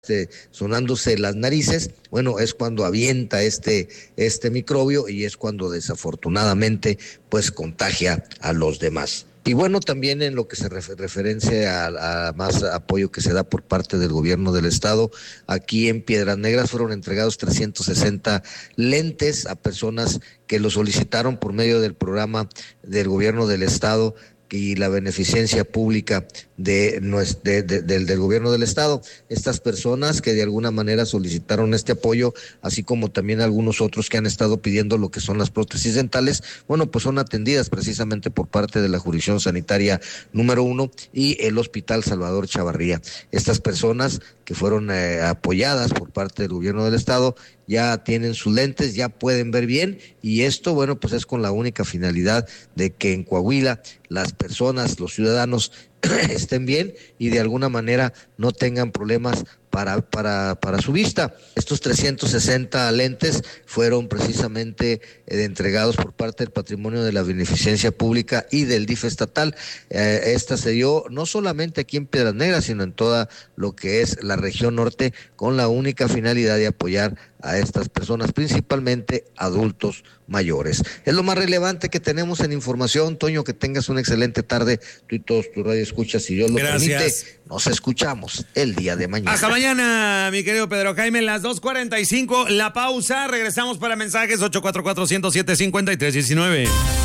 sonándose las narices, bueno, es cuando avienta este microbio y es cuando desafortunadamente pues contagia a los demás. Y bueno, también en lo que se referencia a más apoyo que se da por parte del gobierno del estado, aquí en Piedras Negras fueron entregados 360 lentes a personas que lo solicitaron por medio del programa del gobierno del estado y la beneficencia pública del gobierno del estado. Estas personas que de alguna manera solicitaron este apoyo, así como también algunos otros que han estado pidiendo lo que son las prótesis dentales, bueno, pues son atendidas precisamente por parte de la jurisdicción sanitaria número 1 y el Hospital Salvador Chavarría. Estas personas que fueron apoyadas por parte del gobierno del estado ya tienen sus lentes, ya pueden ver bien, y esto, bueno, pues es con la única finalidad de que en Coahuila las personas, los ciudadanos estén bien y de alguna manera no tengan problemas para su vista. Estos 360 lentes fueron precisamente entregados por parte del Patrimonio de la Beneficencia Pública y del DIF estatal. Esta se dio no solamente aquí en Piedras Negras, sino en toda lo que es la región norte, con la única finalidad de apoyar a estas personas, principalmente adultos mayores. Es lo más relevante que tenemos en información. Toño, que tengas una excelente tarde, tú y todos tus radioescuchas, si Dios lo permite, nos escuchamos el día de mañana. Hasta mañana, mi querido Pedro Jaime, las 2:45, la pausa, regresamos para mensajes 844-107-5319.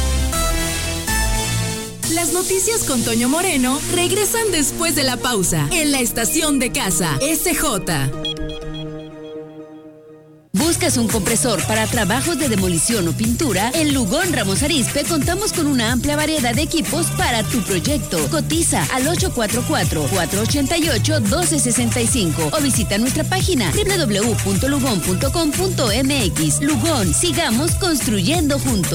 Las noticias con Toño Moreno regresan después de la pausa, en la estación de casa, SJ. ¿Buscas un compresor para trabajos de demolición o pintura? En Lugón Ramos Arizpe contamos con una amplia variedad de equipos para tu proyecto. Cotiza al 844-488-1265 o visita nuestra página www.lugon.com.mx. Lugón, sigamos construyendo juntos.